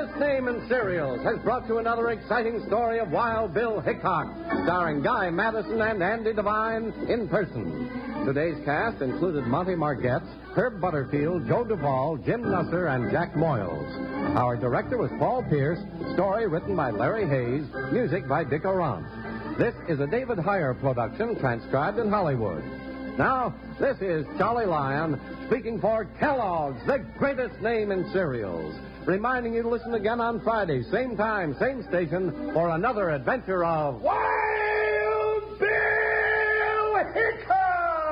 Greatest Name in Cereals has brought you another exciting story of Wild Bill Hickok, starring Guy Madison and Andy Devine in person. Today's cast included Monty Margetts, Herb Butterfield, Joe Duvall, Jim Nusser, and Jack Moyles. Our director was Paul Pierce, story written by Larry Hayes, music by Dick Orant. This is a David Heyer production, transcribed in Hollywood. Now, this is Charlie Lyon speaking for Kellogg's, the greatest name in cereals, reminding you to listen again on Friday, same time, same station, for another adventure of Wild Bill Hickok!